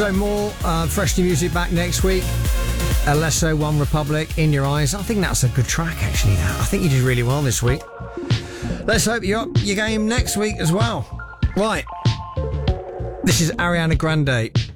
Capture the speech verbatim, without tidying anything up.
So more uh, fresh new music back next week. Alesso, One Republic, In Your Eyes. I think that's a good track, actually. That I think you did really well this week. Let's hope you're up your game next week as well. Right. This is Ariana Grande.